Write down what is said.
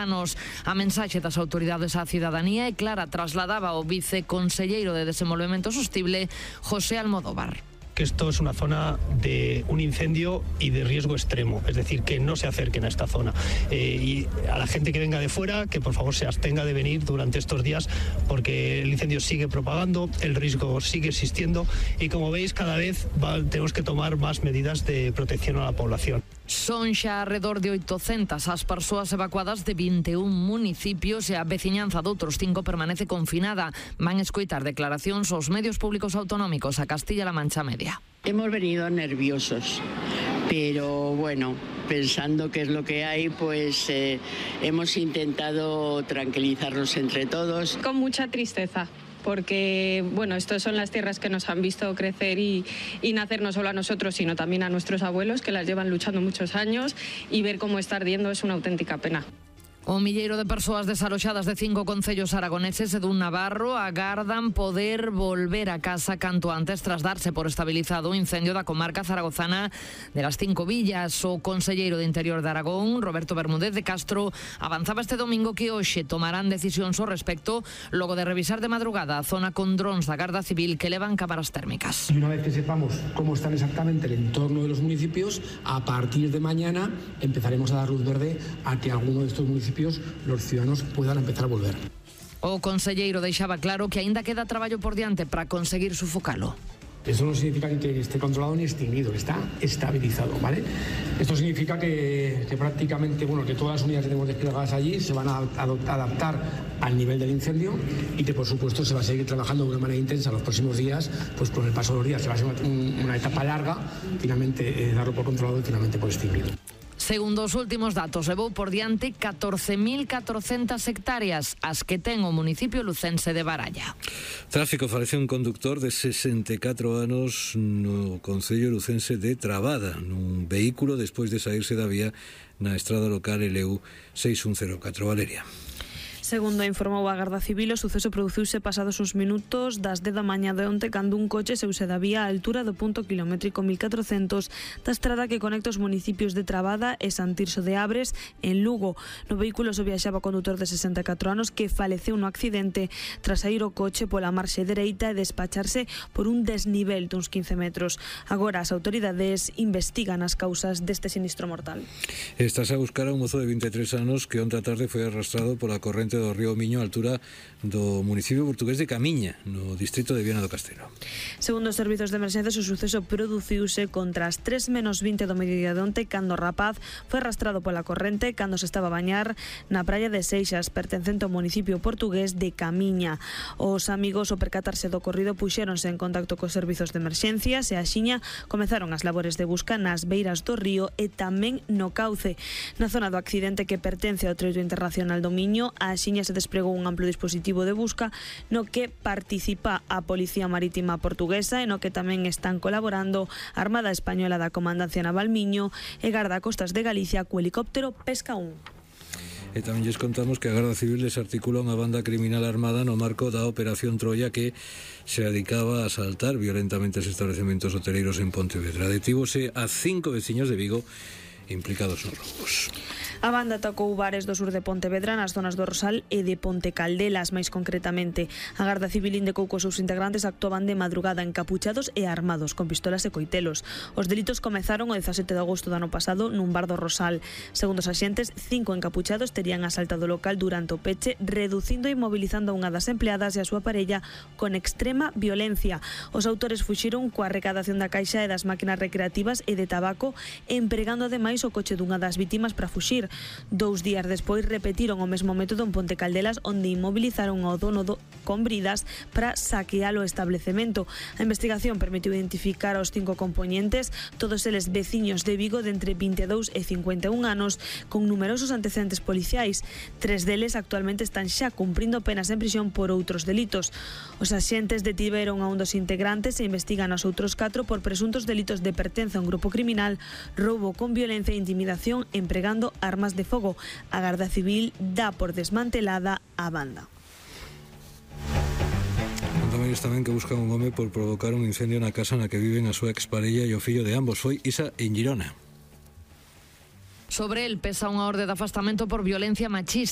anos. A mensaxe das autoridades á cidadanía é clara, trasladaba o viceconselleiro de Desenvolvemento Sostible, José Almodóvar. Que esto es una zona de un incendio y de riesgo extremo, es decir, que no se acerquen a esta zona. Y a la gente que venga de fuera, que por favor se abstenga de venir durante estos días, porque el incendio sigue propagando, el riesgo sigue existiendo y, como veis, cada vez tenemos que tomar más medidas de protección a la población. Son xa alrededor de 800 as persoas evacuadas de 21 municipios e a veciñanza de outros 5 permanece confinada. Van escoitar declaracións aos medios públicos autonómicos a Castilla-La Mancha Media. Hemos venido nerviosos, pero bueno, pensando qué es lo que hay, pues hemos intentado tranquilizarnos entre todos. Con mucha tristeza, porque bueno, estas son las tierras que nos han visto crecer y nacer no solo a nosotros, sino también a nuestros abuelos, que las llevan luchando muchos años, y ver cómo está ardiendo es una auténtica pena. O milleiro de persoas desaloxadas de 5 concellos aragoneses e dun navarro agardan poder volver a casa canto antes tras darse por estabilizado o incendio da comarca zaragozana de las 5 villas. O conselleiro de Interior de Aragón, Roberto Bermúdez de Castro, avanzaba este domingo que hoxe tomarán decisións ao respecto logo de revisar de madrugada a zona con drons da Garda Civil que levan cámaras térmicas. Y una vez que sepamos cómo están exactamente el entorno de los municipios, a partir de mañana empezaremos a dar luz verde a que alguno de estos municipios los ciudadanos puedan empezar a volver. O conselleiro deixaba claro que aínda queda traballo por diante para conseguir sufocalo. Eso no significa ni que esté controlado ni extinguido, está estabilizado, ¿vale? Esto significa que prácticamente, bueno, que todas las unidades que tenemos desplegadas allí se van a adaptar al nivel del incendio y que, por supuesto, se va a seguir trabajando de una manera intensa los próximos días, pues con el paso de los días, que va a ser una etapa larga, finalmente darlo por controlado y finalmente por extinguido. Segundo os últimos datos, levou por diante 14.400 hectáreas, as que ten o municipio lucense de Baralla. Tráfico, falece un conductor de 64 anos no concello lucense de Trabada, nun vehículo despois de saírse da vía na estrada local LU 6104. Valeria. Segundo informou a Garda Civil, o suceso produciuse pasados uns minutos das 10 da mañá de onte cando un coche seuse da vía á altura do punto kilométrico 1400 da estrada que conecta os municipios de Trabada e San Tirso de Abres en Lugo. No vehículo só viaxaba o condutor de 64 anos que faleceu no accidente tras sair o coche pola marxe dereita e despacharse por un desnivel duns 15 metros. Agora as autoridades investigan as causas deste sinistro mortal. Estás a buscar a un mozo de 23 anos que onte á tarde foi arrastrado pola corrente do río Miño á altura do municipio portugués de Camiña, no distrito de Viana do Castelo. Segundo os servizos de emerxencias, o suceso produciuse contra as 3:20 do mediodía de onte, cando o rapaz foi arrastrado pola corrente cando se estaba a bañar na praia de Seixas, pertencente ao municipio portugués de Camiña. Os amigos, ao percatarse do ocorrido, puxéronse en contacto cos servizos de emerxencias e axiña comezaron as labores de busca nas beiras do río e tamén no cauce. Na zona do accidente que pertence ao Treito Internacional do Miño, axiña se desplegou un amplo dispositivo de busca no que participa a Policía Marítima Portuguesa e no que tamén están colaborando a Armada Española da Comandancia Naval Miño e Garda Costas de Galicia co helicóptero Pesca 1. E tamén lles contamos que a Garda Civil desarticula unha banda criminal armada no marco da Operación Troia que se dedicaba a asaltar violentamente os estabelecementos hoteleiros en Pontevedra. Detívose a 5 veciños de Vigo implicados nos roubos. A banda atacou bares do sur de Pontevedra nas zonas do Rosal e de Ponte Caldelas, máis concretamente. A Garda Civil indicou que os seus integrantes actuaban de madrugada encapuchados e armados con pistolas e coitelos. Os delitos comezaron o 17 de agosto do ano pasado nun bar do Rosal. Segundo os axentes, 5 encapuchados terían asaltado o local durante o peche, reducindo e inmobilizando a unha das empleadas e a súa parella con extrema violencia. Os autores fuxiron coa recadación da caixa e das máquinas recreativas e de tabaco, empregando ademais o coche dunha das vítimas para fuxir. 2 días despois repetiron o mesmo método en Ponte Caldelas, onde inmovilizaron ao dono con bridas para saquear o establecemento. A investigación permitiu identificar aos 5 compoñentes, todos eles veciños de Vigo de entre 22 e 51 anos, con numerosos antecedentes policiais. 3 deles actualmente están xa cumprindo penas en prisión por outros delitos. Os axentes detiveron a un dos integrantes e investigan aos outros 4 por presuntos delitos de pertenza a un grupo criminal, roubo con violencia e intimidación empregando armas de fogo. A Garda Civil dá por desmantelada a banda. Contamos tamén que buscan un home por provocar un incendio na casa na que viven a súa exparella e o fillo de ambos. Foi Isa en Girona. Sobre el pesa unha orde de afastamento por violencia machista.